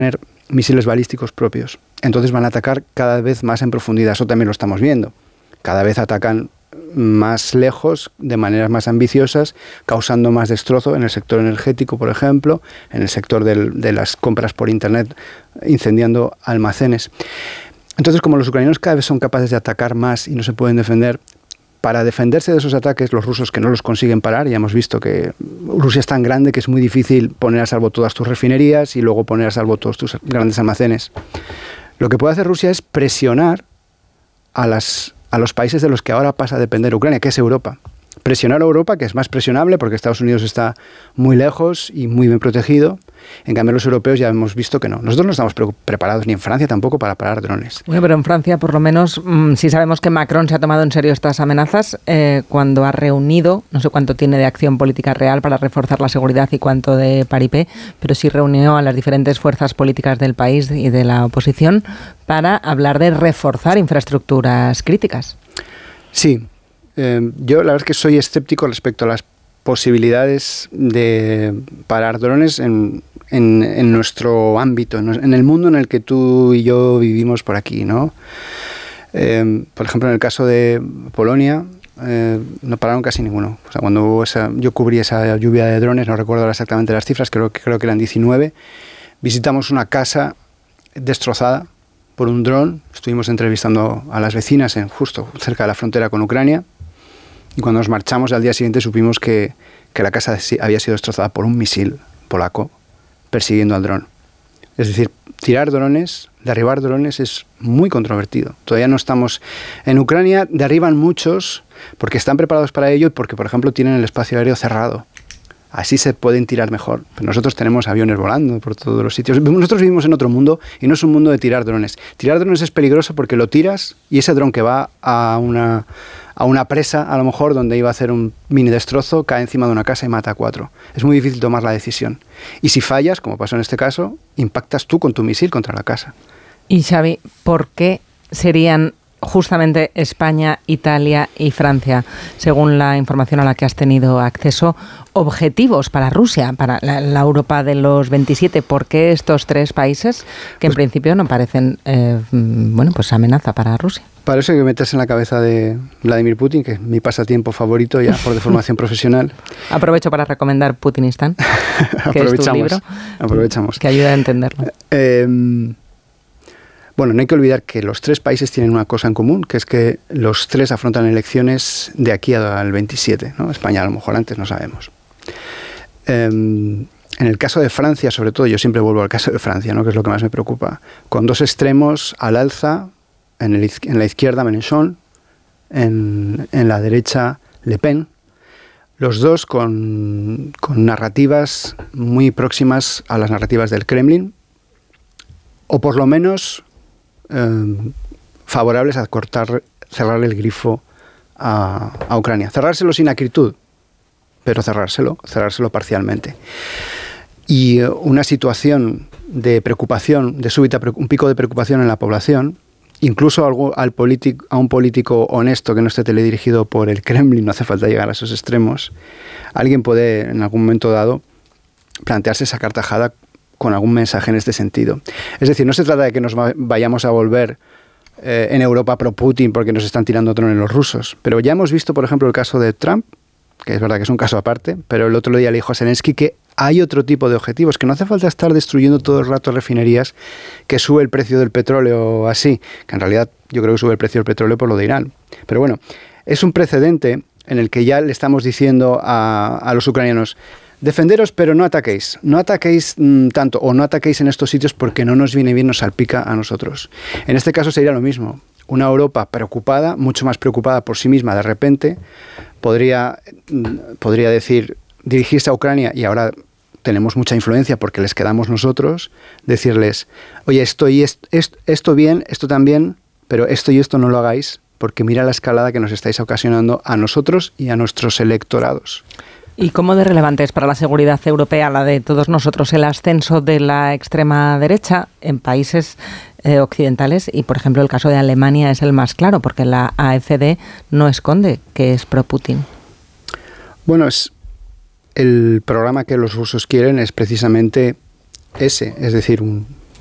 tener misiles balísticos propios. Entonces van a atacar cada vez más en profundidad. Eso también lo estamos viendo. Cada vez atacan más lejos, de maneras más ambiciosas, causando más destrozo en el sector energético, por ejemplo, en el sector de las compras por Internet, incendiando almacenes. Entonces, como los ucranianos cada vez son capaces de atacar más y no se pueden defender, para defenderse de esos ataques, los rusos que no los consiguen parar, ya hemos visto que Rusia es tan grande que es muy difícil poner a salvo todas tus refinerías y luego poner a salvo todos tus grandes almacenes. Lo que puede hacer Rusia es presionar a los países de los que ahora pasa a depender Ucrania, que es Europa. Presionar a Europa, que es más presionable porque Estados Unidos está muy lejos y muy bien protegido. En cambio, los europeos ya hemos visto que no. Nosotros no estamos preparados, ni en Francia tampoco, para parar drones. Bueno, pero en Francia, por lo menos, sí sabemos que Macron se ha tomado en serio estas amenazas cuando ha reunido, no sé cuánto tiene de acción política real para reforzar la seguridad y cuánto de paripé, pero sí reunió a las diferentes fuerzas políticas del país y de la oposición para hablar de reforzar infraestructuras críticas. Sí. Yo la verdad es que soy escéptico respecto a las posibilidades de parar drones en nuestro ámbito, en el mundo en el que tú y yo vivimos por aquí, ¿no? Por ejemplo, en el caso de Polonia, no pararon casi ninguno. O sea, cuando yo cubrí esa lluvia de drones, no recuerdo ahora exactamente las cifras, creo que eran 19, visitamos una casa destrozada por un dron. Estuvimos entrevistando a las vecinas justo cerca de la frontera con Ucrania. Y cuando nos marchamos al día siguiente supimos que la casa había sido destrozada por un misil polaco persiguiendo al dron. Es decir, tirar drones, derribar drones es muy controvertido. Todavía no estamos... En Ucrania derriban muchos porque están preparados para ello y porque, por ejemplo, tienen el espacio aéreo cerrado. Así se pueden tirar mejor. Pero nosotros tenemos aviones volando por todos los sitios. Nosotros vivimos en otro mundo y no es un mundo de tirar drones. Tirar drones es peligroso porque lo tiras y ese dron que va a una presa, a lo mejor, donde iba a hacer un mini destrozo, cae encima de una casa y mata a 4. Es muy difícil tomar la decisión. Y si fallas, como pasó en este caso, impactas tú con tu misil contra la casa. Y Xavi, ¿por qué serían justamente España, Italia y Francia, según la información a la que has tenido acceso, objetivos para Rusia, para la Europa de los 27? ¿Por qué estos tres países que en principio no parecen pues amenaza para Rusia? Para eso hay que meterse en la cabeza de Vladimir Putin, que es mi pasatiempo favorito ya por deformación profesional. Aprovecho para recomendar Putinistán, que es tu libro, aprovechamos. Que ayuda a entenderlo. Bueno, no hay que olvidar que los tres países tienen una cosa en común, que es que los tres afrontan elecciones de aquí al 27, ¿no? España a lo mejor antes, no sabemos. En el caso de Francia, sobre todo, yo siempre vuelvo al caso de Francia, ¿no? Que es lo que más me preocupa, con dos extremos al alza, en la izquierda Mélenchon, en la derecha Le Pen, los dos con narrativas muy próximas a las narrativas del Kremlin, o por lo menos favorables a cerrar el grifo a Ucrania. Cerrárselo sin acritud, pero cerrárselo parcialmente. Y una situación de preocupación, un pico de preocupación en la población, incluso a un político honesto que no esté teledirigido por el Kremlin, no hace falta llegar a esos extremos, alguien puede en algún momento dado plantearse sacar tajada con algún mensaje en este sentido. Es decir, no se trata de que nos vayamos a volver en Europa pro-Putin porque nos están tirando drones los rusos, pero ya hemos visto, por ejemplo, el caso de Trump, que es verdad que es un caso aparte, pero el otro día le dijo a Zelensky que hay otro tipo de objetivos, que no hace falta estar destruyendo todo el rato refinerías, que sube el precio del petróleo así, que en realidad yo creo que sube el precio del petróleo por lo de Irán. Pero bueno, es un precedente en el que ya le estamos diciendo a los ucranianos: defenderos, pero no ataquéis tanto, o no ataquéis en estos sitios porque no nos viene bien, nos salpica a nosotros. En este caso sería lo mismo. Una Europa preocupada, mucho más preocupada por sí misma, de repente podría decir, dirigirse a Ucrania, y ahora tenemos mucha influencia porque les quedamos nosotros, decirles: oye, esto bien, esto también, pero esto y esto no lo hagáis porque mira la escalada que nos estáis ocasionando a nosotros y a nuestros electorados. ¿Y cómo de relevante es para la seguridad europea, la de todos nosotros, el ascenso de la extrema derecha en países occidentales? Y, por ejemplo, el caso de Alemania es el más claro, porque la AfD no esconde que es pro-Putin. Bueno, el programa que los rusos quieren es precisamente ese, es decir, un